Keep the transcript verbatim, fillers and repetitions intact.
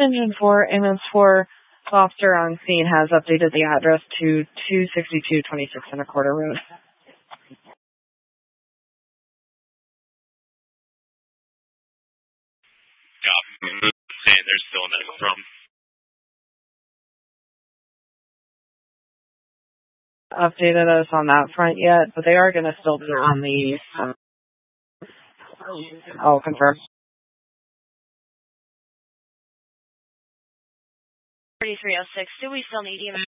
Engine four, ambulance four, officer on scene has updated the address to two sixty-two twenty-six and a quarter road. Yeah, saying there's still a medical problem. Updated us on that front yet, but they are going to still be on the, um, I'll confirm. thirty-three oh six, do we still need you?